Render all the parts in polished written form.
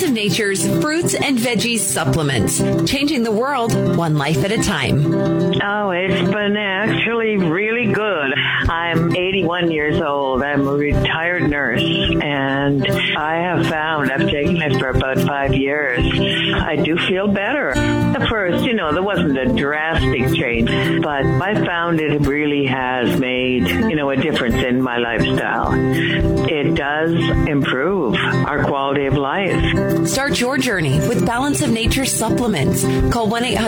Balance of Nature's fruits and veggies supplements, changing the world one life at a time. Oh, it's been actually really good. I'm 81 years old. I'm a retired nurse, and I have found, I've taken it for about 5 years, I do feel better. At first, there wasn't a drastic change, but I found it really has made, a difference in my lifestyle. It does improve our quality of life. Start your journey with Balance of Nature supplements. Call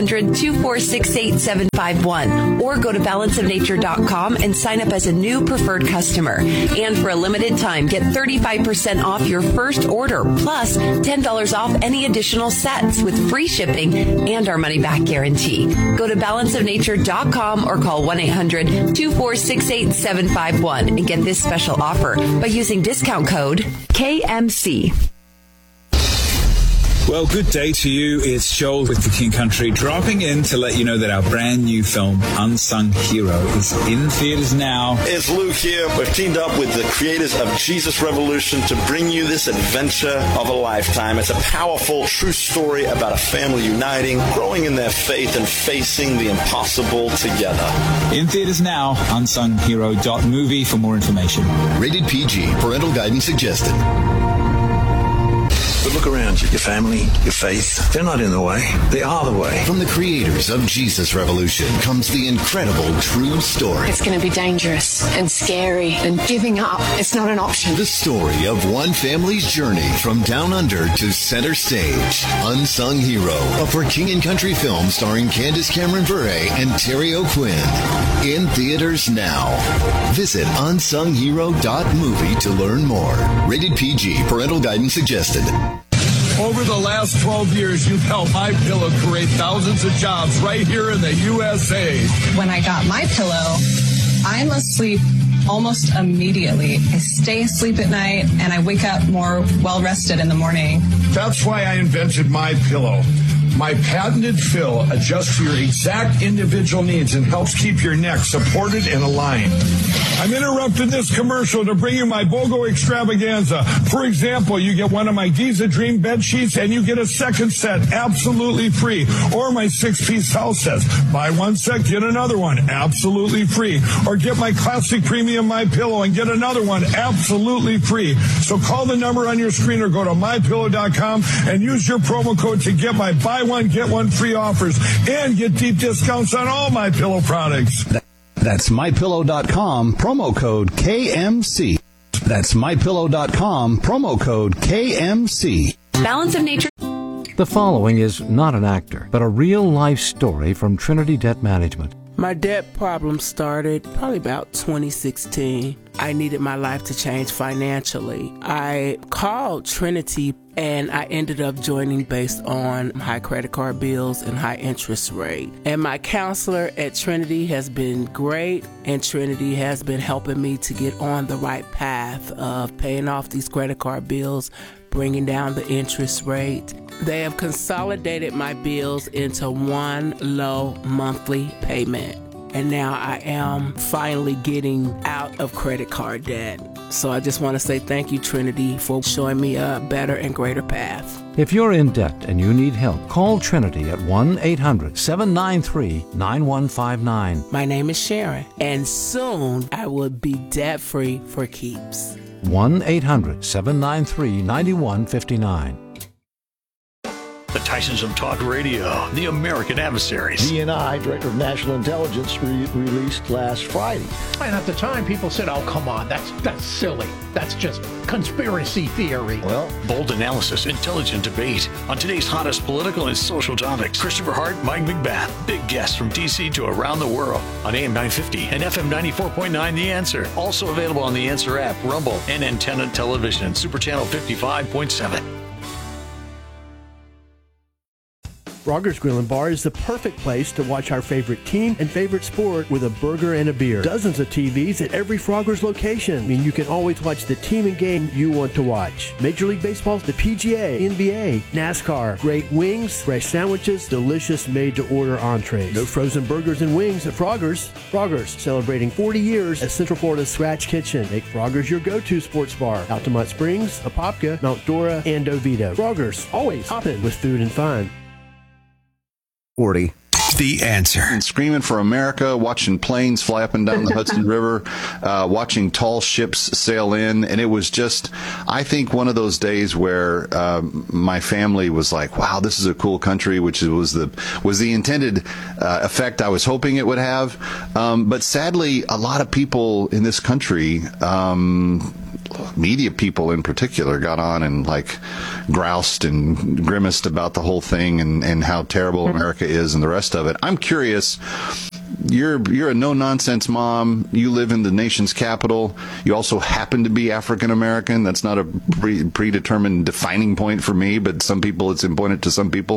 1-800-246-8751 or go to balanceofnature.com and sign up as a new preferred customer. And for a limited time, get 35% off your first order, plus $10 off any additional sets with free shipping and our money-back guarantee. Go to balanceofnature.com or call 1-800-246-8751 and get this special offer by using discount code KMC. Well, good day to you. It's Joel with the King Country, dropping in to let you know that our brand new film, Unsung Hero, is in theaters now. It's Luke here. We've teamed up with the creators of Jesus Revolution to bring you this adventure of a lifetime. It's a powerful, true story about a family uniting, growing in their faith, and facing the impossible together. In theaters now, unsunghero.movie for more information. Rated PG. Parental guidance suggested. But look around you. Your family, your faith, they're not in the way. They are the way. From the creators of Jesus Revolution comes the incredible true story. It's going to be dangerous and scary, and giving up, it's not an option. The story of one family's journey from down under to center stage. Unsung Hero, a For King and Country film starring Candace Cameron Bure and Terry O'Quinn. In theaters now. Visit unsunghero.movie to learn more. Rated PG. Parental guidance suggested. Over the last 12 years, you've helped MyPillow create thousands of jobs right here in the USA. When I got MyPillow, I'm asleep almost immediately. I stay asleep at night, and I wake up more well-rested in the morning. That's why I invented MyPillow. My patented fill adjusts to your exact individual needs and helps keep your neck supported and aligned. I'm interrupting this commercial to bring you my BOGO extravaganza. For example, you get one of my Giza Dream bed sheets and you get a second set absolutely free. Or my 6-piece house sets. Buy one set, get another one absolutely free. Or get my classic premium MyPillow and get another one absolutely free. So call the number on your screen or go to MyPillow.com and use your promo code to get my buy one, get one free offers and get deep discounts on all MyPillow products. That's MyPillow.com, promo code KMC. That's MyPillow.com, promo code KMC. Balance of Nature. The following is not an actor, but a real-life story from Trinity Debt Management. My debt problem started probably about 2016. I needed my life to change financially. I called Trinity and I ended up joining based on high credit card bills and high interest rate. And my counselor at Trinity has been great, and Trinity has been helping me to get on the right path of paying off these credit card bills, bringing down the interest rate. They have consolidated my bills into one low monthly payment. And now I am finally getting out of credit card debt. So I just want to say thank you, Trinity, for showing me a better and greater path. If you're in debt and you need help, call Trinity at 1-800-793-9159. My name is Sharon, and soon I will be debt-free for keeps. 1-800-793-9159. The Tysons of Talk Radio, the American Adversaries. DNI, Director of National Intelligence, released last Friday. And at the time, people said, oh, come on, that's silly. That's just conspiracy theory. Well, bold analysis, intelligent debate on today's hottest political and social topics. Christopher Hart, Mike McBath, big guests from D.C. to around the world on AM 950 and FM 94.9 The Answer. Also available on The Answer app, Rumble, and Antenna Television, Super Channel 55.7. Frogger's Grill and Bar is the perfect place to watch our favorite team and favorite sport with a burger and a beer. Dozens of TVs at every Frogger's location mean you can always watch the team and game you want to watch. Major League Baseball, the PGA, NBA, NASCAR, great wings, fresh sandwiches, delicious made-to-order entrees. No frozen burgers and wings at Frogger's. Frogger's, celebrating 40 years as Central Florida's Scratch Kitchen. Make Frogger's your go-to sports bar. Altamont Springs, Apopka, Mount Dora, and Oviedo. Frogger's, always hopping with food and fun. 40. The Answer. And screaming for America, watching planes fly up and down the Hudson River, watching tall ships sail in. And it was just, I think, one of those days where my family was like, wow, this is a cool country, which was the intended effect I was hoping it would have. But sadly, a lot of people in this country, media people in particular, got on and like groused and grimaced about the whole thing and how terrible America is and the rest of it. I'm curious, you're a no-nonsense mom. You live in the nation's capital. You also happen to be African American. That's not a predetermined defining point for me, but some people, it's important to some people.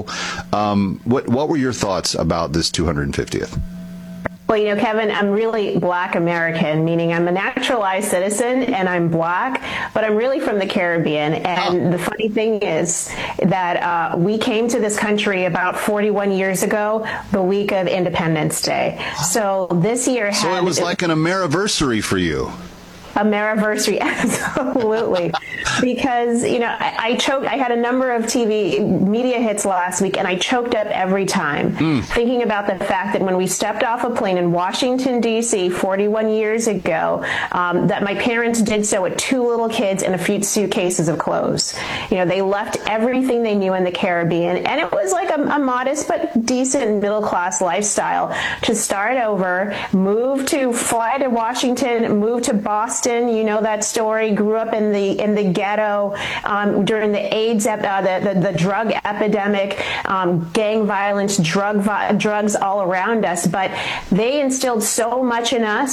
What were your thoughts about this 250th? Well, you know, Kevin, I'm really Black American, meaning I'm a naturalized citizen and I'm Black, but I'm really from the Caribbean. And the funny thing is that we came to this country about 41 years ago, the week of Independence Day. So this year So it was like an Ameriversary for you. Ameriversary, absolutely. Because, you know, I choked. I had a number of TV media hits last week, and I choked up every time thinking about the fact that when we stepped off a plane in Washington, D.C. 41 years ago, that my parents did so with 2 little kids and a few suitcases of clothes. You know, they left everything they knew in the Caribbean, and it was like a modest but decent middle-class lifestyle to start over, fly to Washington, move to Boston. You know that story. Grew up in the ghetto during the AIDS, the drug epidemic, gang violence, drugs all around us. But they instilled so much in us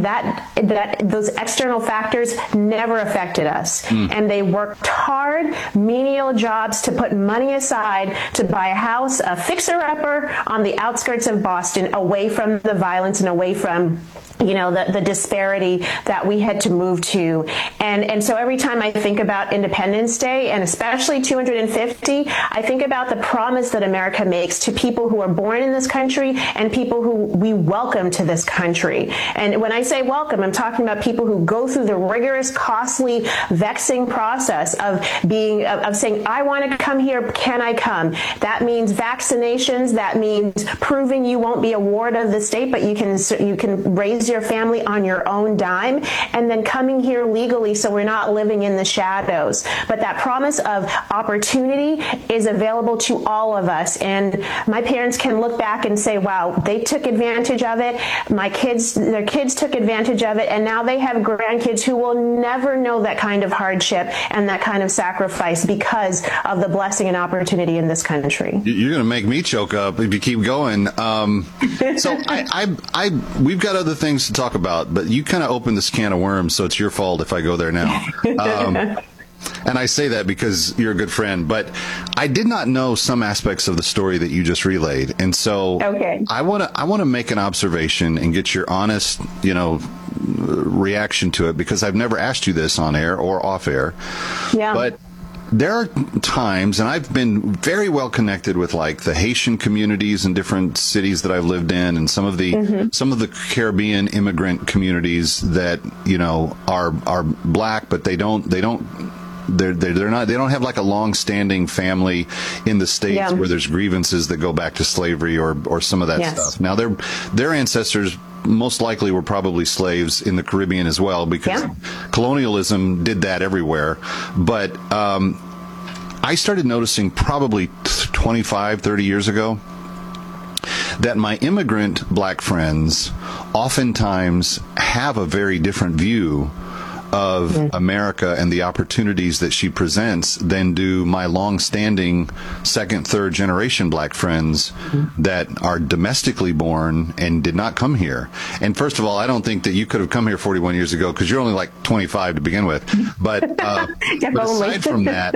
that those external factors never affected us, and they worked hard, menial jobs to put money aside to buy a house, a fixer-upper on the outskirts of Boston, away from the violence and away from, you know, the disparity that we had to move to. And so every time I think about Independence Day, and especially 250, I think about the promise that America makes to people who are born in this country and people who we welcome to this country. And when I say welcome, I'm talking about people who go through the rigorous, costly, vexing process of saying, I want to come here, can I come? That means vaccinations, that means proving you won't be a ward of the state, but you can raise your family on your own dime, and then coming here legally so we're not living in the shadows. But that promise of opportunity is available to all of us, and my parents can look back and say, wow, they took advantage of it. Their kids took advantage of it, and now they have grandkids who will never know that kind of hardship and that kind of sacrifice because of the blessing and opportunity in this country. You're going to make me choke up if you keep going. So we've got other things to talk about, but you kind of opened this can of worms, so it's your fault if I go there now. And I say that because you're a good friend, but I did not know some aspects of the story that you just relayed. And so I want to make an observation and get your honest, reaction to it, because I've never asked you this on air or off air. Yeah. But there are times, and I've been very well connected with like the Haitian communities in different cities that I've lived in, and some of the Caribbean immigrant communities that are Black, but they don't have like a long-standing family in the States where there's grievances that go back to slavery or some of that stuff. Now their ancestors most likely were probably slaves in the Caribbean as well, because colonialism did that everywhere. But I started noticing probably 25, 30 years ago that my immigrant Black friends oftentimes have a very different view of America and the opportunities that she presents than do my long-standing second, third generation black friends that are domestically born and did not come here. And first of all, I don't think that you could have come here 41 years ago because you're only like 25 to begin with. But, but aside from that,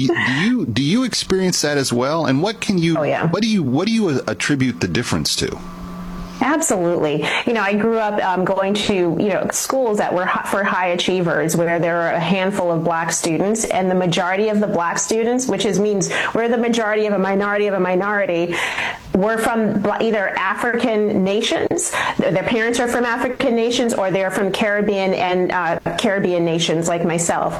do you experience that as well? And what can you what do you attribute the difference to? Absolutely. I grew up going to, schools that were for high achievers where there were a handful of black students, and the majority of the black students, which means we're the majority of a minority, were from either African nations, their parents are from African nations, or they're from Caribbean and Caribbean nations like myself.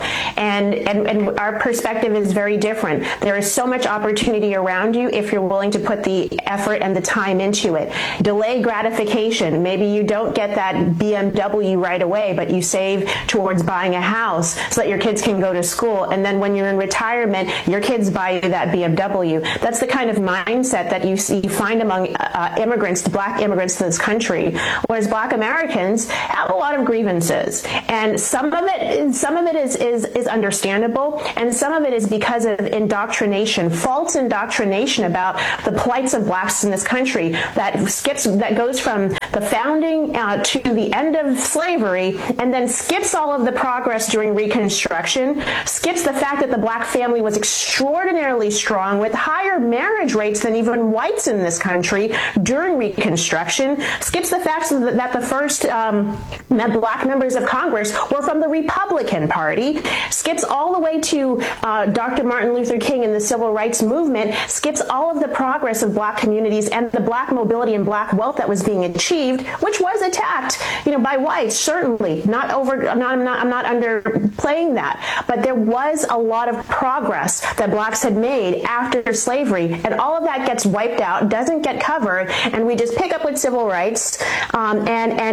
And our perspective is very different. There is so much opportunity around you if you're willing to put the effort and the time into it. Delayed gratification. Maybe you don't get that BMW right away, but you save towards buying a house so that your kids can go to school. And then when you're in retirement, your kids buy you that BMW. That's the kind of mindset that you find among immigrants, black immigrants to this country, whereas black Americans have a lot of grievances. And some of it is understandable, and some of it is because of indoctrination, false indoctrination about the plights of blacks in this country that goes from the founding to the end of slavery, and then skips all of the progress during Reconstruction, skips the fact that the black family was extraordinarily strong with higher marriage rates than even whites in this country during Reconstruction, skips the fact that the first black members of Congress were from the Republican Party, skips all the way to Dr. Martin Luther King and the Civil Rights Movement, skips all of the progress of black communities and the black mobility and black wealth that was being achieved, which was attacked, by whites, certainly. I'm not underplaying that, but there was a lot of progress that blacks had made after slavery, and all of that gets wiped out, doesn't get covered, and we just pick up with civil rights, and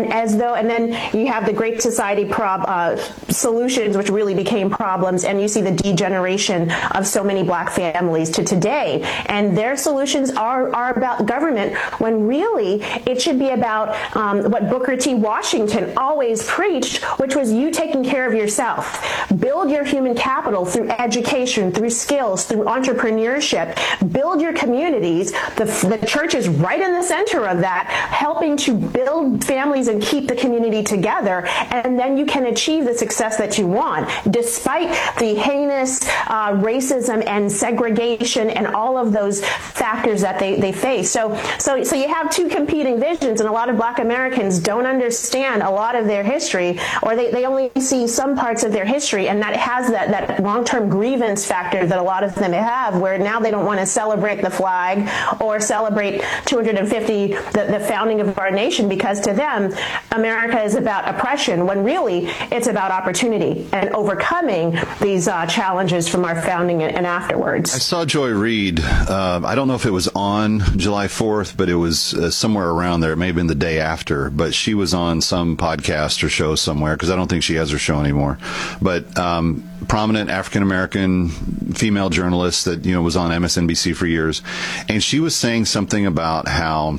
then you have the Great Society solutions, which really became problems, and you see the degeneration of so many black families to today, and their solutions are about government, when really it should be about what Booker T. Washington always preached, which was you taking care of yourself. Build your human capital through education, through skills, through entrepreneurship. Build your communities. The church is right in the center of that, helping to build families and keep the community together, and then you can achieve the success that you want, despite the heinous racism and segregation and all of those factors that they face. So you have two competing visions, and a lot of black Americans don't understand a lot of their history, or they only see some parts of their history, and that has that long-term grievance factor that a lot of them have, where now they don't want to celebrate the flag or celebrate 250, the founding of our nation, because to them, America is about oppression, when really it's about opportunity and overcoming these challenges from our founding and afterwards. I saw Joy Reid. I don't know if it was on July 4th, but it was somewhere around there. It may have been the day after, but she was on some podcast or show somewhere, because I don't think she has her show anymore. But prominent African-American female journalist that, was on MSNBC for years. And she was saying something about how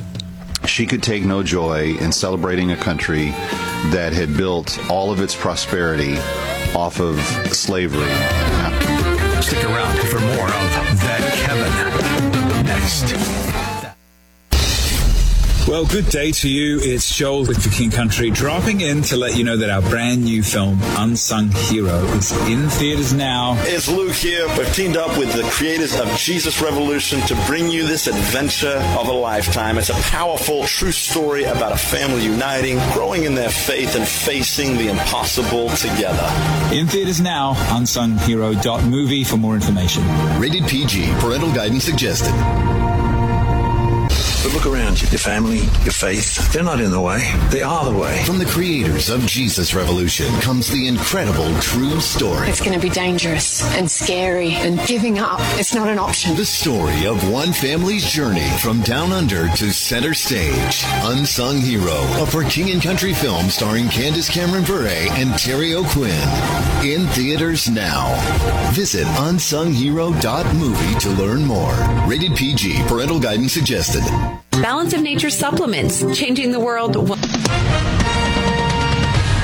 she could take no joy in celebrating a country that had built all of its prosperity off of slavery. Stick around for more of That Kevin next. Well, good day to you. It's Joel with The King Country, dropping in to let you know that our brand new film, Unsung Hero, is in theaters now. It's Luke here. We've teamed up with the creators of Jesus Revolution to bring you this adventure of a lifetime. It's a powerful, true story about a family uniting, growing in their faith, and facing the impossible together. In theaters now, unsunghero.movie for more information. Rated PG. Parental guidance suggested. But look around you. Your family, your faith, they're not in the way. They are the way. From the creators of Jesus Revolution comes the incredible true story. It's going to be dangerous and scary, and giving up, it's not an option. The story of one family's journey from down under to center stage. Unsung Hero, a For King and Country film starring Candace Cameron Bure and Terry O'Quinn. In theaters now. Visit unsunghero.movie to learn more. Rated PG. Parental guidance suggested. Balance of Nature supplements, changing the world.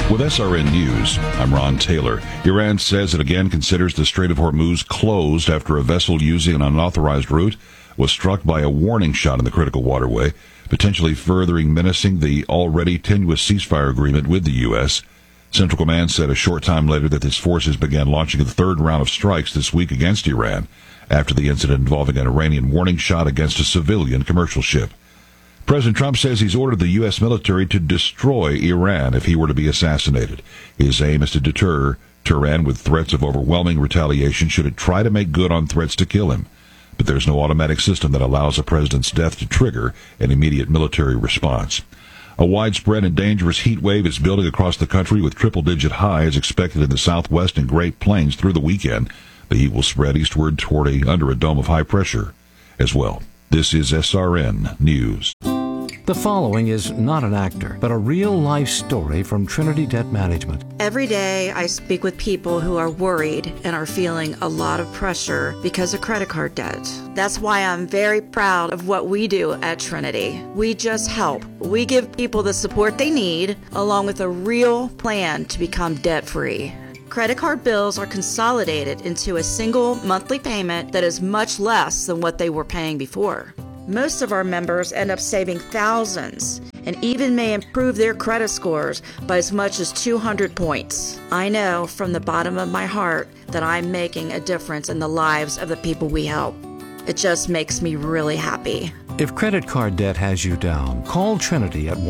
With SRN News, I'm Ron Taylor. Iran says it again considers the Strait of Hormuz closed after a vessel using an unauthorized route was struck by a warning shot in the critical waterway, potentially furthering menacing the already tenuous ceasefire agreement with the U.S. Central Command said a short time later that its forces began launching the third round of strikes this week against Iran after the incident involving an Iranian warning shot against a civilian commercial ship. President Trump says he's ordered the U.S. military to destroy Iran if he were to be assassinated. His aim is to deter Tehran with threats of overwhelming retaliation should it try to make good on threats to kill him. But there's no automatic system that allows a president's death to trigger an immediate military response. A widespread and dangerous heat wave is building across the country with triple-digit highs expected in the Southwest and Great Plains through the weekend. The heat will spread eastward toward under a dome of high pressure as well. This is SRN News. The following is not an actor, but a real-life story from Trinity Debt Management. Every day I speak with people who are worried and are feeling a lot of pressure because of credit card debt. That's why I'm very proud of what we do at Trinity. We just help. We give people the support they need, along with a real plan to become debt-free. Credit card bills are consolidated into a single monthly payment that is much less than what they were paying before. Most of our members end up saving thousands and even may improve their credit scores by as much as 200 points. I know from the bottom of my heart that I'm making a difference in the lives of the people we help. It just makes me really happy. If credit card debt has you down, call Trinity at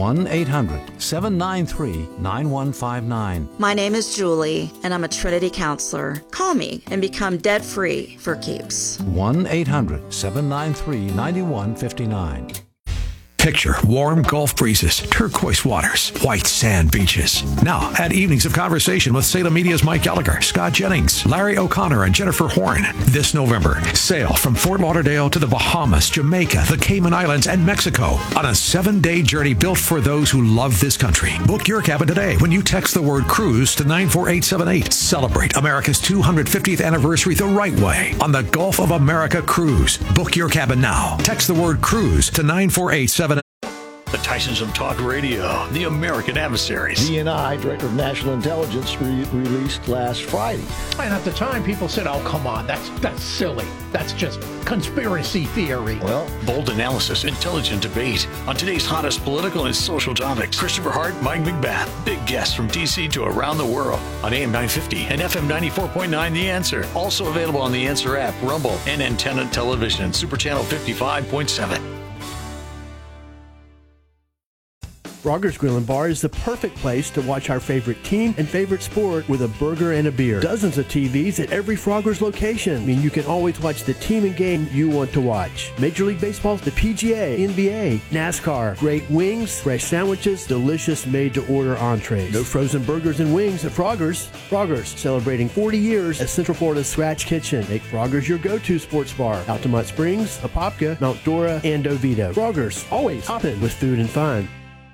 1-800-793-9159. My name is Julie, and I'm a Trinity counselor. Call me and become debt-free for keeps. 1-800-793-9159. Picture warm Gulf breezes, turquoise waters, white sand beaches. Now, add evenings of conversation with Salem Media's Mike Gallagher, Scott Jennings, Larry O'Connor, and Jennifer Horn. This November, sail from Fort Lauderdale to the Bahamas, Jamaica, the Cayman Islands, and Mexico on a 7-day journey built for those who love this country. Book your cabin today when you text the word cruise to 94878. Celebrate America's 250th anniversary the right way on the Gulf of America Cruise. Book your cabin now. Text the word cruise to 94878. The Tysons of Talk Radio, the American Adversaries. DNI, Director of National Intelligence, released last Friday. And at the time, people said, oh, come on, that's silly. That's just conspiracy theory. Well, bold analysis, intelligent debate. On today's hottest political and social topics, Christopher Hart, Mike McBath. Big guests from D.C. to around the world on AM 950 and FM 94.9 The Answer. Also available on The Answer app, Rumble, and Antenna Television, Super Channel 55.7. Frogger's Grill and Bar is the perfect place to watch our favorite team and favorite sport with a burger and a beer. Dozens of TVs at every Frogger's location. I mean, you can always watch the team and game you want to watch. Major League Baseball, the PGA, NBA, NASCAR, great wings, fresh sandwiches, delicious made-to-order entrees. No frozen burgers and wings at Frogger's. Frogger's, celebrating 40 years as Central Florida's Scratch Kitchen. Make Frogger's your go-to sports bar. Altamont Springs, Apopka, Mount Dora, and Oviedo. Frogger's, always hopping with food and fun.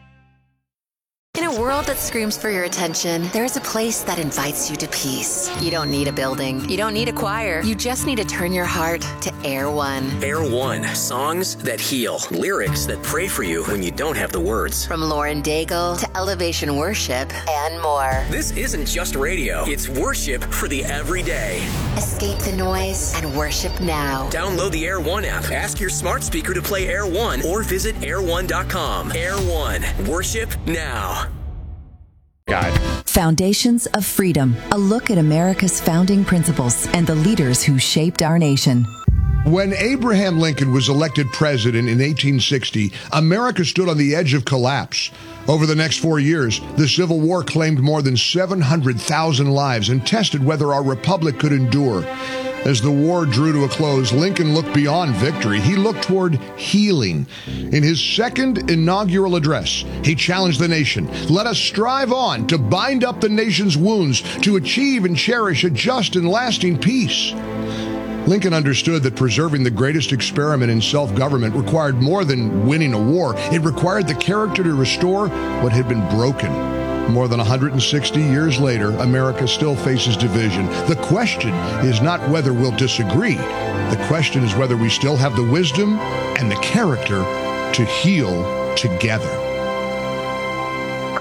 In a world that screams for your attention, there's a place that invites you to peace. You don't need a building. You don't need a choir. You just need to turn your heart to Air One. Air One. Songs that heal. Lyrics that pray for you when you don't have the words. From Lauren Daigle to Elevation Worship and more. This isn't just radio. It's worship for the everyday. Escape the noise and worship now. Download the Air One app. Ask your smart speaker to play Air One or visit air1.com. Air One. Worship now. God. Foundations of Freedom, a look at America's founding principles and the leaders who shaped our nation. When Abraham Lincoln was elected president in 1860, America stood on the edge of collapse. Over the next 4 years, the Civil War claimed more than 700,000 lives and tested whether our republic could endure. As the war drew to a close, Lincoln looked beyond victory. He looked toward healing. In his second inaugural address, he challenged the nation. Let us strive on to bind up the nation's wounds, to achieve and cherish a just and lasting peace. Lincoln understood that preserving the greatest experiment in self-government required more than winning a war. It required the character to restore what had been broken. More than 160 years later, America still faces division. The question is not whether we'll disagree. The question is whether we still have the wisdom and the character to heal together.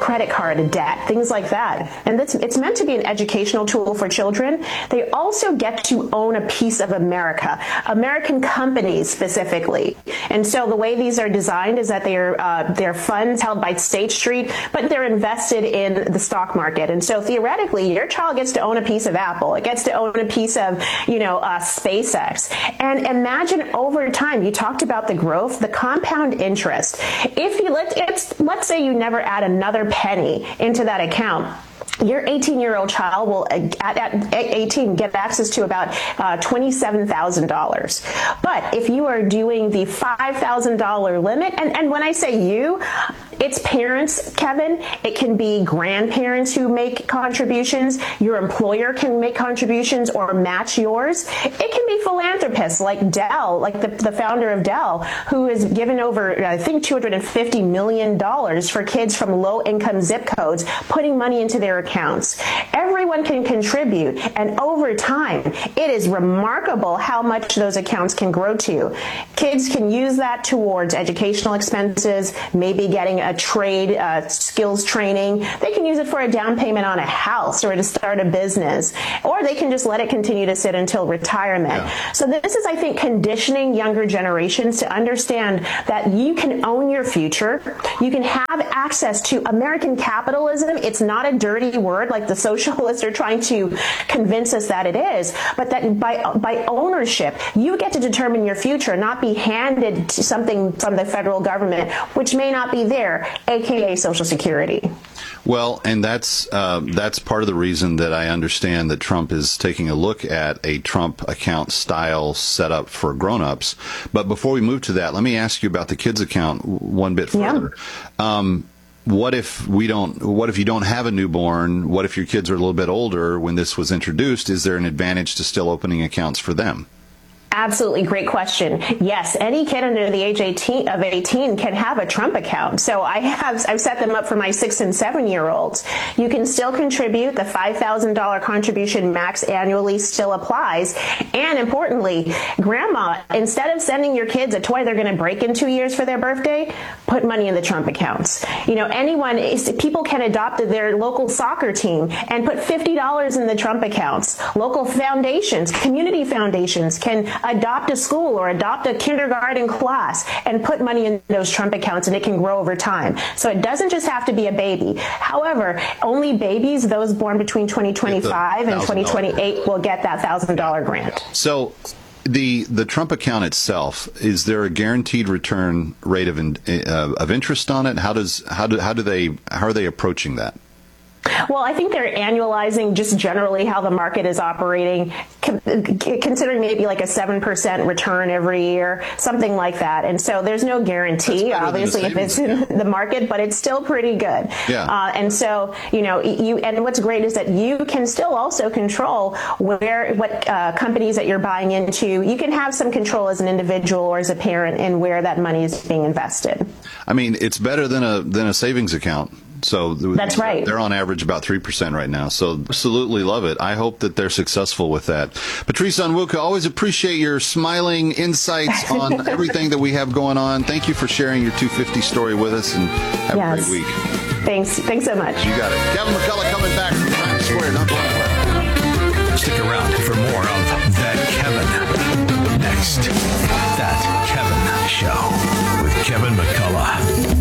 credit card debt, things like that. And it's meant to be an educational tool for children. They also get to own a piece of America, American companies specifically. And so the way these are designed is that they're funds held by State Street, but they're invested in the stock market. And so theoretically, your child gets to own a piece of Apple. It gets to own a piece of, SpaceX. And imagine over time, you talked about the growth, the compound interest. If you let's say you never add another penny into that account, your 18-year-old child will, at 18, get access to about $27,000. But if you are doing the $5,000 limit, and when I say you, it's parents, Kevin. It can be grandparents who make contributions. Your employer can make contributions or match yours. It can be philanthropists like Dell, like the founder of Dell, who has given over, I think, $250 million for kids from low-income zip codes, putting money into their accounts. Everyone can contribute, and over time, it is remarkable how much those accounts can grow to. Kids can use that towards educational expenses, maybe getting a trade, skills training. They can use it for a down payment on a house or to start a business, or they can just let it continue to sit until retirement. Yeah. So this is, I think, conditioning younger generations to understand that you can own your future. You can have access to American capitalism. It's not a dirty word like the socialists are trying to convince us that it is, but that by ownership, you get to determine your future, not be handed to something from the federal government, which may not be there, aka Social Security. Well, and that's part of the reason that I understand that Trump is taking a look at a Trump account style setup for grown-ups. But before we move to that, let me ask you about the kids account one bit further. Yeah. What if you don't have a newborn? What if your kids are a little bit older when this was introduced? Is there an advantage to still opening accounts for them? Absolutely. Great question. Yes, any kid under the age of 18 can have a Trump account. So I've set them up for my 6 and 7-year-olds. You can still contribute. The $5,000 contribution max annually still applies. And importantly, grandma, instead of sending your kids a toy they're going to break in 2 years for their birthday, put money in the Trump accounts. People can adopt their local soccer team and put $50 in the Trump accounts. Local foundations, community foundations can adopt a school or adopt a kindergarten class and put money in those Trump accounts, and it can grow over time. So it doesn't just have to be a baby. However, only babies, those born between 2025 and 2028, will get that $1,000 grant. So the Trump account itself, is there a guaranteed return rate of interest on it? How are they approaching that? Well, I think they're annualizing just generally how the market is operating, considering maybe like a 7% return every year, something like that. And so there's no guarantee, obviously, if it's in the market, but it's still pretty good. Yeah. And so, and what's great is that you can still also control what companies that you're buying into. You can have some control as an individual or as a parent in where that money is being invested. I mean, it's better than a savings account. So that's right. They're on average about 3% right now. So absolutely love it. I hope that they're successful with that. Patrice Onwuka, always appreciate your smiling insights on everything that we have going on. Thank you for sharing your 250 story with us, and have a great week. Thanks so much. You got it. Kevin McCullough coming back from Times Square. Don't go anywhere. Stick around for more of That Kevin. Next, That Kevin Show with Kevin McCullough.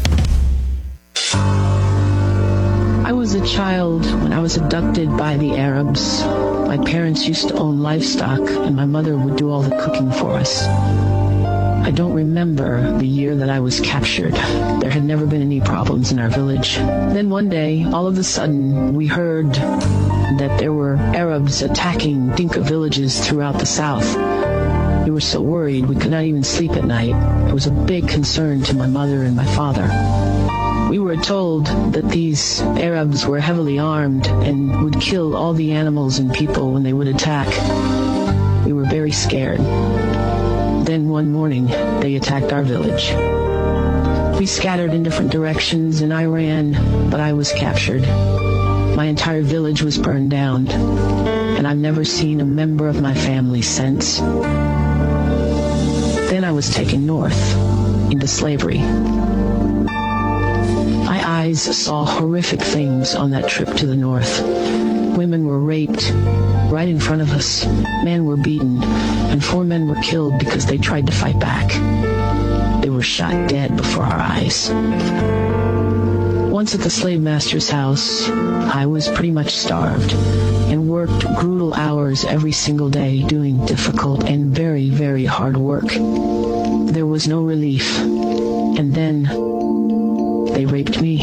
I was a child when I was abducted by the Arabs. My parents used to own livestock, and my mother would do all the cooking for us. I don't remember the year that I was captured. There had never been any problems in our village. Then one day, all of a sudden, we heard that there were Arabs attacking Dinka villages throughout the south. We were so worried we could not even sleep at night. It was a big concern to my mother and my father. We were told that these Arabs were heavily armed and would kill all the animals and people when they would attack. We were very scared. Then one morning, they attacked our village. We scattered in different directions and I ran, but I was captured. My entire village was burned down, and I've never seen a member of my family since. Then I was taken north into slavery. My eyes saw horrific things on that trip to the north. Women were raped right in front of us. Men were beaten, and 4 men were killed because they tried to fight back. They were shot dead before our eyes. Once at the slave master's house, I was pretty much starved and worked brutal hours every single day doing difficult and very, very hard work. There was no relief. And then they raped me.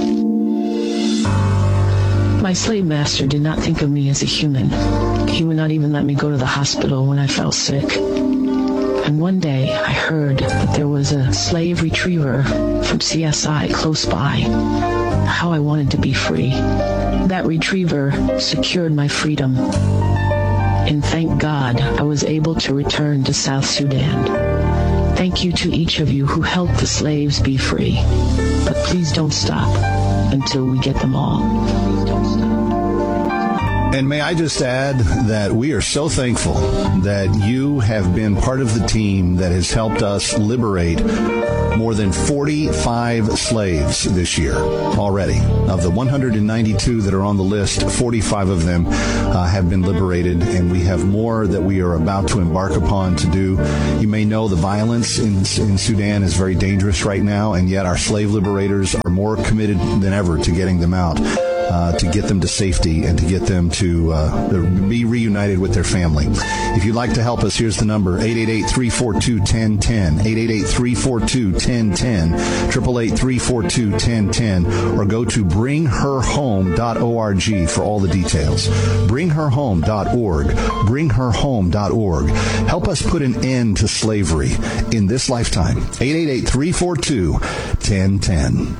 My slave master did not think of me as a human. He would not even let me go to the hospital when I fell sick. And one day I heard that there was a slave retriever from CSI close by. How I wanted to be free. That retriever secured my freedom. And thank God I was able to return to South Sudan. Thank you to each of you who helped the slaves be free. But please don't stop until we get them all. And may I just add that we are so thankful that you have been part of the team that has helped us liberate more than 45 slaves this year already. Of the 192 that are on the list, 45 of them have been liberated, and we have more that we are about to embark upon to do. You may know the violence in Sudan is very dangerous right now, and yet our slave liberators are more committed than ever to getting them out. To get them to safety and to get them to be reunited with their family. If you'd like to help us, here's the number, 888-342-1010, 888-342-1010, 888-342-1010, or go to bringherhome.org for all the details. Bringherhome.org, bringherhome.org. Help us put an end to slavery in this lifetime. 888-342-1010.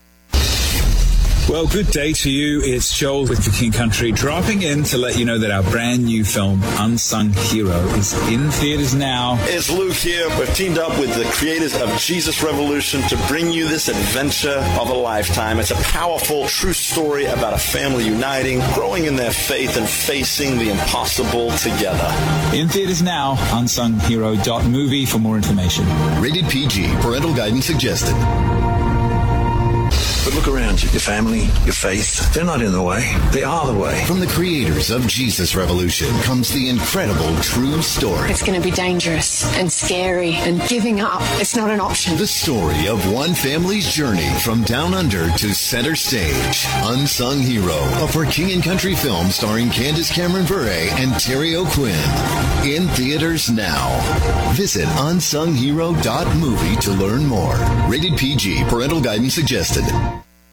Well, good day to you. It's Joel with the King Country, dropping in to let you know that our brand new film, Unsung Hero, is in theaters now. It's Luke here. We've teamed up with the creators of Jesus Revolution to bring you this adventure of a lifetime. It's a powerful, true story about a family uniting, growing in their faith, and facing the impossible together. In theaters now, unsunghero.movie for more information. Rated PG. Parental guidance suggested. But look around you. Your family, your faith, they're not in the way. They are the way. From the creators of Jesus Revolution comes the incredible true story. It's going to be dangerous and scary, and giving up, it's not an option. The story of one family's journey from down under to center stage. Unsung Hero, a For King and Country film starring Candace Cameron Bure and Terry O'Quinn. In theaters now. Visit unsunghero.movie to learn more. Rated PG. Parental guidance suggested.